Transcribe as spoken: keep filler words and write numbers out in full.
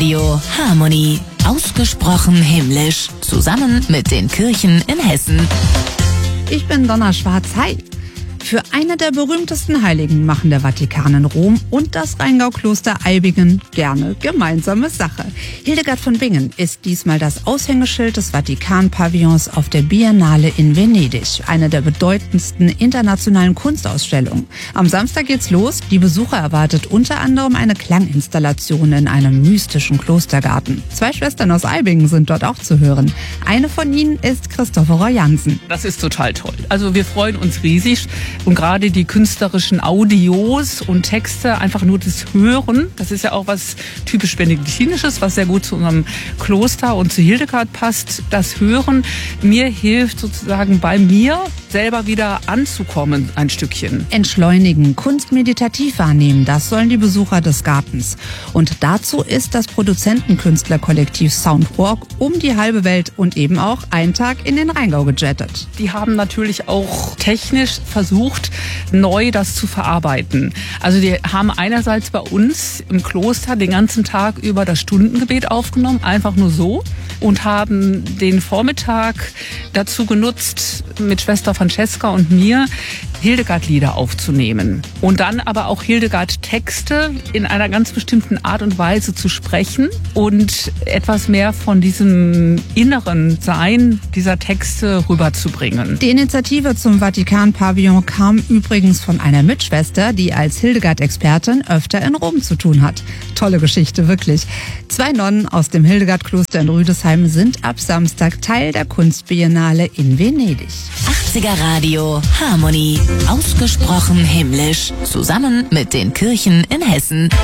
Radio Harmonie. Ausgesprochen himmlisch. Zusammen mit den Kirchen in Hessen. Ich bin Donna Schwarz. Hi. Für eine der berühmtesten Heiligen machen der Vatikan in Rom und das Rheingau-Kloster Eibingen gerne gemeinsame Sache. Hildegard von Bingen ist diesmal das Aushängeschild des Vatikan-Pavillons auf der Biennale in Venedig, eine der bedeutendsten internationalen Kunstausstellungen. Am Samstag geht's los. Die Besucher erwartet unter anderem eine Klanginstallation in einem mystischen Klostergarten. Zwei Schwestern aus Eibingen sind dort auch zu hören. Eine von ihnen ist Christophe Roy-Jansen. Das ist total toll. Also wir freuen uns riesig. Und gerade die künstlerischen Audios und Texte, einfach nur das Hören, das ist ja auch was typisch Benediktinisches, was sehr gut zu unserem Kloster und zu Hildegard passt. Das Hören mir hilft sozusagen bei mir selber wieder anzukommen, ein Stückchen. Entschleunigen, Kunst meditativ wahrnehmen, das sollen die Besucher des Gartens. Und dazu ist das Produzentenkünstlerkollektiv Soundwalk um die halbe Welt und eben auch einen Tag in den Rheingau gejettet. Die haben natürlich auch technisch versucht, neu das zu verarbeiten. Also die haben einerseits bei uns im Kloster den ganzen Tag über das Stundengebet aufgenommen, einfach nur so, und haben den Vormittag dazu genutzt, mit Schwester Francesca und mir Hildegard-Lieder aufzunehmen und dann aber auch Hildegard-Texte in einer ganz bestimmten Art und Weise zu sprechen und etwas mehr von diesem inneren Sein dieser Texte rüberzubringen. Die Initiative zum Vatikan-Pavillon kam übrigens von einer Mitschwester, die als Hildegard-Expertin öfter in Rom zu tun hat. Tolle Geschichte, wirklich. Zwei Nonnen aus dem Hildegard-Kloster in Rüdesheim sind ab Samstag Teil der Kunstbiennale in Venedig. achtziger Radio Harmonie. Ausgesprochen himmlisch. Zusammen mit den Kirchen in Hessen.